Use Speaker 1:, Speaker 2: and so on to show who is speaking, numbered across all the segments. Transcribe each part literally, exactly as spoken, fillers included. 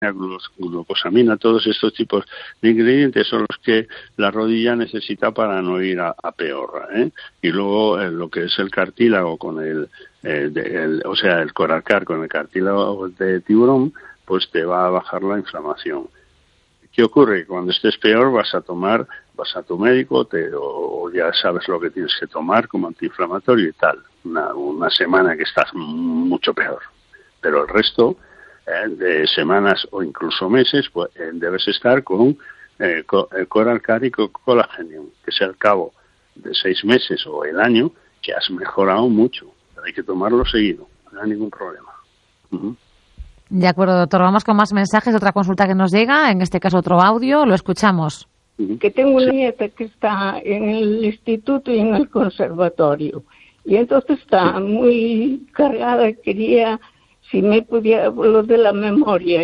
Speaker 1: glucosamina, todos estos tipos de ingredientes son los que la rodilla necesita para no ir a, a peor, ¿eh? Y luego eh, lo que es el cartílago con el, eh, de, el, o sea, el coralcar con el cartílago de tiburón, pues te va a bajar la inflamación. ¿Qué ocurre? Cuando estés peor vas a tomar, vas a tu médico, te, o, o ya sabes lo que tienes que tomar como antiinflamatorio y tal. Una, una semana que estás mucho peor. Pero el resto eh, de semanas o incluso meses, pues eh, debes estar con eh, co, el Coralcar y Collagenum, que es al cabo de seis meses o el año que has mejorado mucho. Pero hay que tomarlo seguido, no hay ningún problema. Uh-huh.
Speaker 2: De acuerdo, doctor. Vamos con más mensajes. Otra consulta que nos llega, en este caso otro audio. Lo escuchamos.
Speaker 3: Que tengo una nieta que está en el instituto y en el conservatorio. Y entonces está muy cargada y quería, si me pudiera, lo de la memoria.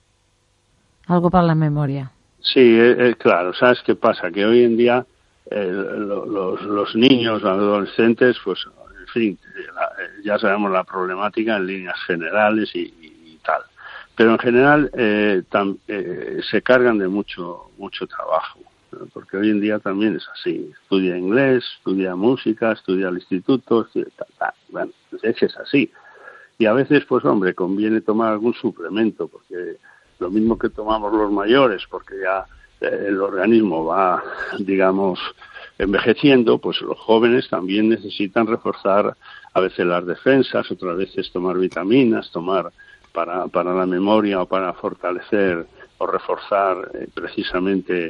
Speaker 2: Algo para la memoria.
Speaker 1: Sí, eh, claro. ¿Sabes qué pasa? Que hoy en día eh, los, los niños, los adolescentes, pues, en fin, ya sabemos la problemática en líneas generales y, y tal. Pero en general eh, tam, eh, se cargan de mucho mucho trabajo, ¿no? Porque hoy en día también es así. Estudia inglés, estudia música, estudia al instituto, estudia tal, tal. Bueno, pues es que es así. Y a veces, pues hombre, conviene tomar algún suplemento, porque lo mismo que tomamos los mayores, porque ya eh, el organismo va, digamos, envejeciendo, pues los jóvenes también necesitan reforzar a veces las defensas, otras veces tomar vitaminas, tomar para para la memoria o para fortalecer o reforzar eh, precisamente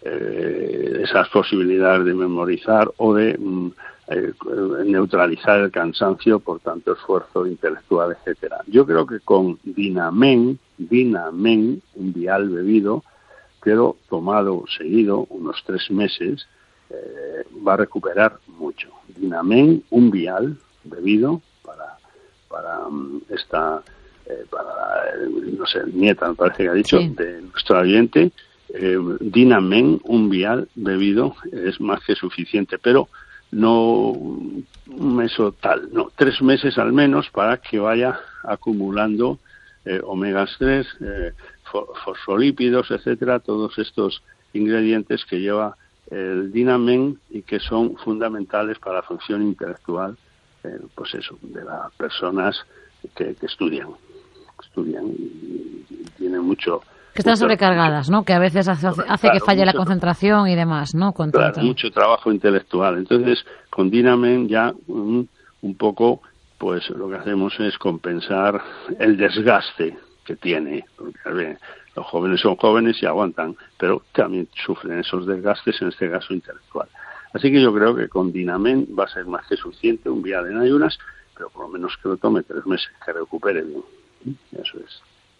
Speaker 1: eh, esas posibilidades de memorizar o de mm, eh, neutralizar el cansancio por tanto esfuerzo intelectual, etcétera. Yo creo que con Dinamen, Dinamen, un vial bebido, pero tomado seguido, unos tres meses, eh, va a recuperar mucho. Dinamen, un vial bebido para, para um, esta... Eh, para, eh, no sé, nieta, me parece que ha dicho, sí, de nuestro oyente, eh, Dinamen, un vial bebido, es más que suficiente, pero no un mes o tal, no, tres meses al menos para que vaya acumulando eh, omegas tres, eh, fosfolípidos, etcétera, todos estos ingredientes que lleva el Dinamen y que son fundamentales para la función intelectual, eh, pues eso, de las personas que, que estudian. estudian y, y tienen mucho...
Speaker 2: Que están mucho, sobrecargadas, ¿no? Que a veces hace, hace claro, que falle la concentración y demás, ¿no? Con
Speaker 1: claro,
Speaker 2: tanto...
Speaker 1: mucho trabajo intelectual. Entonces, con Dinamen ya un, un poco, pues lo que hacemos es compensar el desgaste que tiene. Porque, a ver, los jóvenes son jóvenes y aguantan, pero también sufren esos desgastes, en este caso intelectual. Así que yo creo que con Dinamen va a ser más que suficiente, un vial en ayunas, pero por lo menos que lo tome tres meses, que recupere bien. Eso es.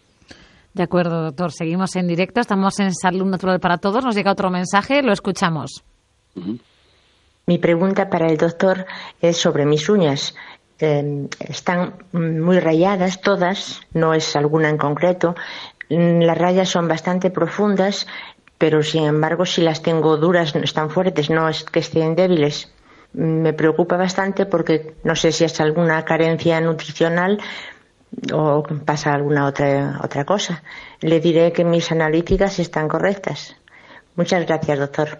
Speaker 2: De acuerdo, doctor. Seguimos en directo. Estamos en Salud Natural para Todos. Nos llega otro mensaje. Lo escuchamos.
Speaker 4: Uh-huh. Mi pregunta para el doctor es sobre mis uñas. Eh, están muy rayadas todas, no es alguna en concreto. Las rayas son bastante profundas, pero sin embargo si las tengo duras, están fuertes, no es que estén débiles. Me preocupa bastante porque no sé si es alguna carencia nutricional o pasa alguna otra otra cosa. Le diré que mis analíticas están correctas. Muchas gracias, doctor.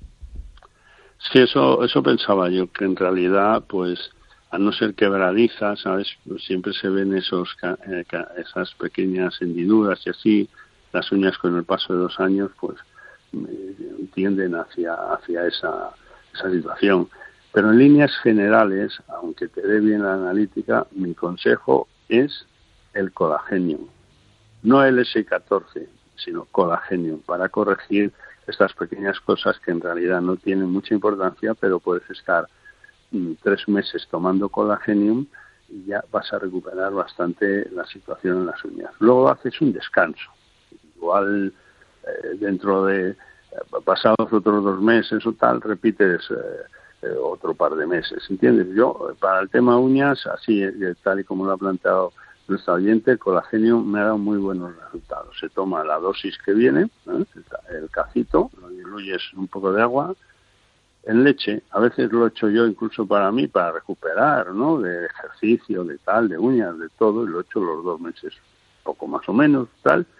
Speaker 1: Sí, eso eso pensaba yo, que en realidad, pues, a no ser quebradiza, ¿sabes? Pues siempre se ven esos eh, esas pequeñas hendiduras y así, las uñas con el paso de los años, pues, eh, tienden hacia hacia esa esa situación. Pero en líneas generales, aunque te dé bien la analítica, mi consejo es el Collagenum, no el ese catorce, sino Collagenum, para corregir estas pequeñas cosas que en realidad no tienen mucha importancia, pero puedes estar mm, tres meses tomando Collagenum y ya vas a recuperar bastante la situación en las uñas. Luego haces un descanso, igual eh, dentro de eh, pasados otros dos meses o tal, repites eh, Eh, otro par de meses, ¿entiendes? Yo, para el tema uñas, así, eh, tal y como lo ha planteado nuestro oyente, el Collagenum me ha dado muy buenos resultados. Se toma la dosis que viene, ¿eh? el, el cacito, lo diluyes un poco de agua, en leche, a veces lo he hecho yo incluso para mí, para recuperar, ¿no? De ejercicio, de tal, de uñas, de todo, y lo he hecho los dos meses, poco más o menos, tal,